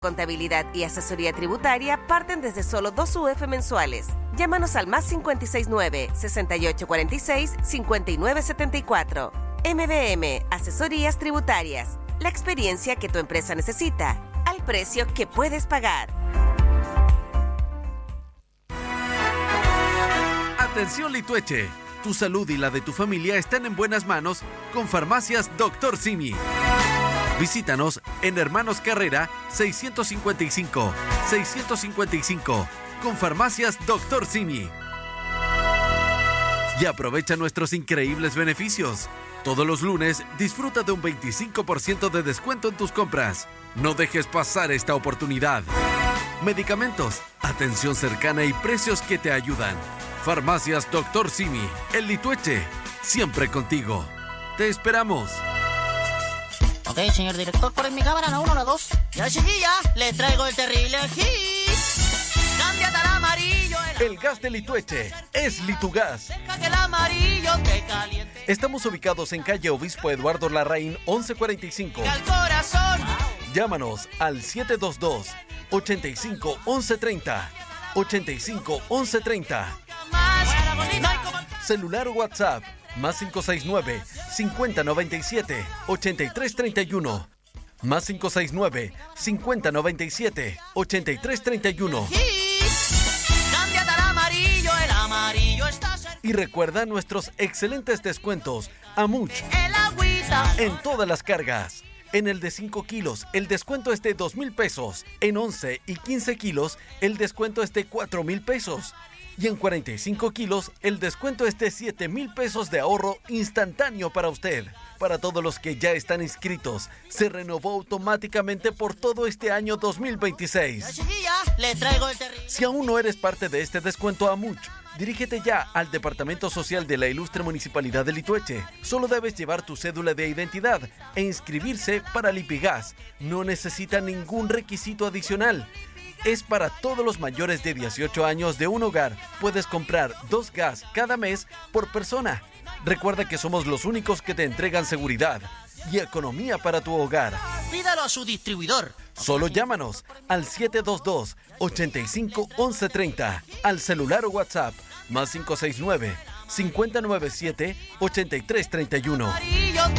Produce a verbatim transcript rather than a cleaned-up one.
Contabilidad y asesoría tributaria parten desde solo dos U F mensuales. Llámanos al más cinco seis nueve, seis ocho cuatro seis, cinco nueve siete cuatro. M B M, Asesorías Tributarias. La experiencia que tu empresa necesita, al precio que puedes pagar. Atención Litueche, tu salud y la de tu familia están en buenas manos con Farmacias Doctor Simi. Visítanos en Hermanos Carrera seiscientos cincuenta y cinco, seiscientos cincuenta y cinco, con Farmacias Doctor Simi. Y aprovecha nuestros increíbles beneficios. Todos los lunes disfruta de un veinticinco por ciento de descuento en tus compras. No dejes pasar esta oportunidad. Medicamentos, atención cercana y precios que te ayudan. Farmacias Doctor Simi, el Litueche, siempre contigo. Te esperamos. Ok, señor director, por mi cámara, la uno, la dos. Ya, chiquilla, le traigo el terrible hit. Cámbiate al amarillo. El, el gas de Litueche es Litugas. Deja que el amarillo te caliente. Estamos ubicados en calle Obispo Eduardo Larraín, once cuarenta y cinco. Al corazón. Llámanos al siete dos dos, ocho cinco, once treinta. ochenta y cinco, once treinta. Celular o WhatsApp más cinco seis nueve, cincuenta noventa y siete, ochenta y tres treinta y uno. Más cinco seis nueve, cincuenta noventa y siete, ochenta y tres treinta y uno. Cámbiate al amarillo, el amarillo está cerca. Y recuerda nuestros excelentes descuentos a Much El agüita. en todas las cargas. En el de cinco kilos, el descuento es de dos mil pesos. En once y quince kilos, el descuento es de cuatro mil pesos. Y en cuarenta y cinco kilos, el descuento es de siete mil pesos de ahorro instantáneo para usted. Para todos los que ya están inscritos, se renovó automáticamente por todo este año dos mil veintiséis. La chiquilla, le traigo el terrible. Si aún no eres parte de este descuento a Much, dirígete ya al Departamento Social de la Ilustre Municipalidad de Litueche. Solo debes llevar tu cédula de identidad e inscribirse para Lipigas. No necesita ningún requisito adicional. Es para todos los mayores de dieciocho años de un hogar. Puedes comprar dos gas cada mes por persona. Recuerda que somos los únicos que te entregan seguridad y economía para tu hogar. Pídalo a su distribuidor. Solo llámanos al siete dos dos, ocho cinco, once treinta, al celular o WhatsApp más cinco seis nueve, cincuenta noventa y siete, ochenta y tres treinta y uno. Amarillo